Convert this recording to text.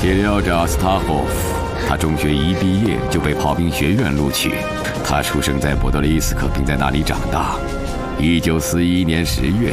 铁料者阿斯塔霍夫，他中学一毕业就被炮兵学院录取。他出生在博多利斯克，并在那里长大。1941年10月，